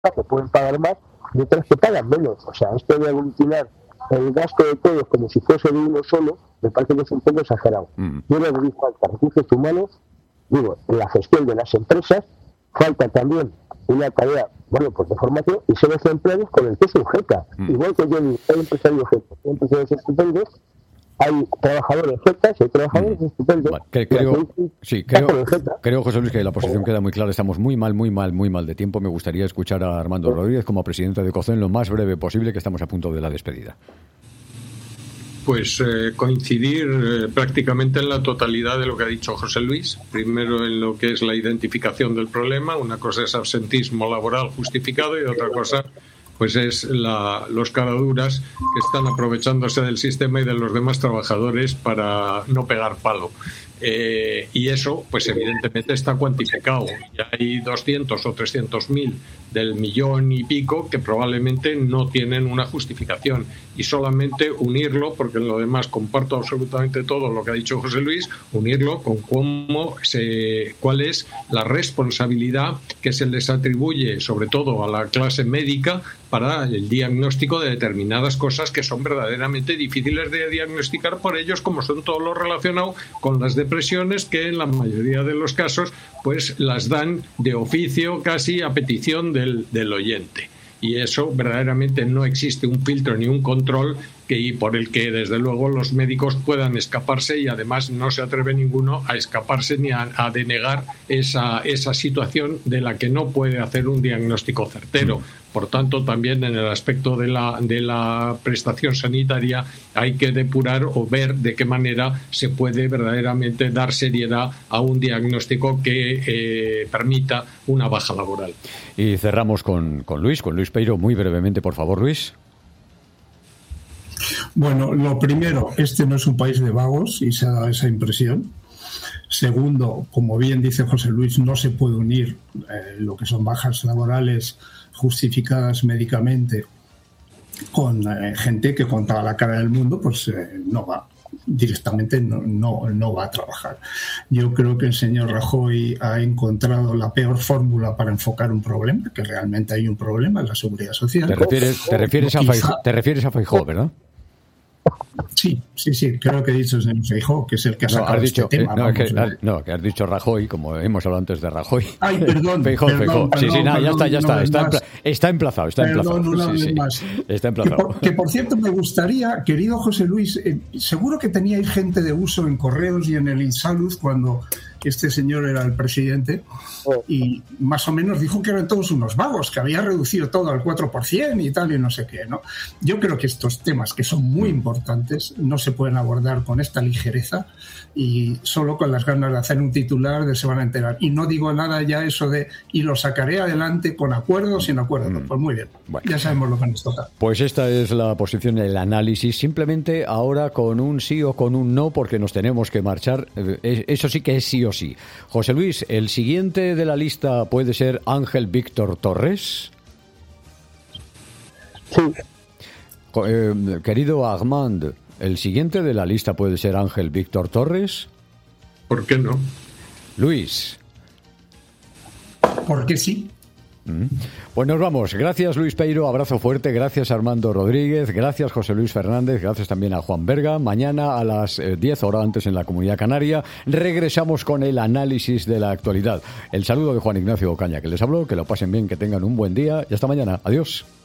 que pueden pagar más y otras que pagan menos. O sea, esto de aglutinar el gasto de todos como si fuese de uno solo, me parece que es un poco exagerado. Yo creo que falta recursos humanos, digo, en la gestión de las empresas, falta también una tarea, bueno, pues de formación, y son los empleados con el que se sujeta. Igual que yo digo, hay empresarios jetas, hay empresarios estupendos, hay trabajadores jetas, hay trabajadores estupendos. Creo, José Luis, que la posición queda muy clara. Estamos muy mal de tiempo. Me gustaría escuchar a Armando Rodríguez como presidente de COCEN lo más breve posible, que estamos a punto de la despedida. Pues coincidir prácticamente en la totalidad de lo que ha dicho José Luis. Primero en lo que es la identificación del problema. Una cosa es absentismo laboral justificado y otra cosa pues es los caraduras que están aprovechándose del sistema y de los demás trabajadores para no pegar palo. Y eso, pues evidentemente está cuantificado. Ya hay 200 o 300.000 del millón y pico que probablemente no tienen una justificación. Y solamente unirlo, porque en lo demás comparto absolutamente todo lo que ha dicho José Luis, unirlo con cuál es la responsabilidad que se les atribuye, sobre todo a la clase médica, para el diagnóstico de determinadas cosas que son verdaderamente difíciles de diagnosticar por ellos, como son todo lo relacionado con las depresiones, que en la mayoría de los casos pues las dan de oficio, casi a petición del oyente. Y eso verdaderamente no existe un filtro ni un control por el que desde luego los médicos puedan escaparse, y además no se atreve ninguno a escaparse ni a denegar esa situación de la que no puede hacer un diagnóstico certero. Por tanto, también en el aspecto de la prestación sanitaria hay que depurar o ver de qué manera se puede verdaderamente dar seriedad a un diagnóstico que permita una baja laboral. Y cerramos con Luis Peiro, muy brevemente, por favor, Luis. Bueno, lo primero, este no es un país de vagos y se ha dado esa impresión. Segundo, como bien dice José Luis, no se puede unir lo que son bajas laborales justificadas médicamente con gente que con toda la cara del mundo pues no va directamente, no va a trabajar. Yo creo que el señor Rajoy ha encontrado la peor fórmula para enfocar un problema, que realmente hay un problema en la seguridad social. Te refieres a Feijóo, ¿verdad? Sí, creo que he dicho el señor Feijóo, que es el que ha sacado este tema. Que has dicho Rajoy, como hemos hablado antes de Rajoy. Ay, perdón. Feijóo. Ya está. Está emplazado. Está emplazado. Que por cierto, me gustaría, querido José Luis, seguro que teníais gente de uso en Correos y en el Insalud cuando este señor era el presidente, y más o menos dijo que eran todos unos vagos, que había reducido todo al 4% y tal, y no sé qué, ¿no? Yo creo que estos temas, que son muy importantes, no se pueden abordar con esta ligereza y solo con las ganas de hacer un titular de se van a enterar. Y no digo nada ya eso de y lo sacaré adelante con acuerdo o sin acuerdo. Pues muy bien, ya sabemos lo que nos toca. Pues esta es la posición, el análisis, simplemente ahora con un sí o con un no, porque nos tenemos que marchar. Eso sí que es sí o sí. José Luis, ¿el siguiente de la lista puede ser Ángel Víctor Torres? Sí. Querido Armand, ¿el siguiente de la lista puede ser Ángel Víctor Torres? ¿Por qué no? Luis. ¿Por qué sí? Pues nos vamos. Gracias, Luis Peiro, abrazo fuerte. Gracias, Armando Rodríguez. Gracias, José Luis Fernández. Gracias también a Juan Berga. Mañana a las 10 horas antes en la Comunidad Canaria regresamos con el análisis de la actualidad. El saludo de Juan Ignacio Ocaña, que les habló. Que lo pasen bien, que tengan un buen día y hasta mañana. Adiós.